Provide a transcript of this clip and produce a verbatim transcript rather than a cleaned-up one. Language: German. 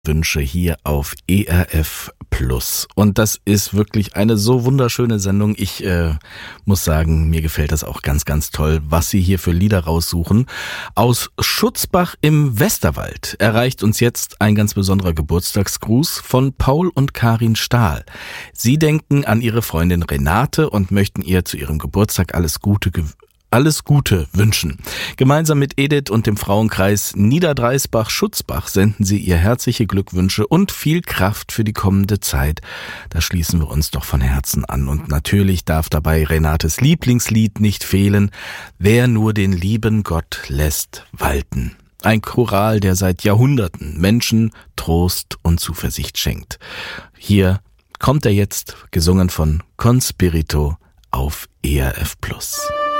Wünsche hier auf E R F Plus. Und das ist wirklich eine so wunderschöne Sendung. Ich äh, muss sagen, mir gefällt das auch ganz, ganz toll, was Sie hier für Lieder raussuchen. Aus Schutzbach im Westerwald erreicht uns jetzt ein ganz besonderer Geburtstagsgruß von Paul und Karin Stahl. Sie denken an ihre Freundin Renate und möchten ihr zu ihrem Geburtstag alles Gute gewünschen. Alles Gute wünschen. Gemeinsam mit Edith und dem Frauenkreis Niederdreisbach-Schutzbach senden sie ihr herzliche Glückwünsche und viel Kraft für die kommende Zeit. Da schließen wir uns doch von Herzen an. Und natürlich darf dabei Renates Lieblingslied nicht fehlen. Wer nur den lieben Gott lässt walten. Ein Choral, der seit Jahrhunderten Menschen Trost und Zuversicht schenkt. Hier kommt er jetzt, gesungen von Conspirito auf E R F Plus.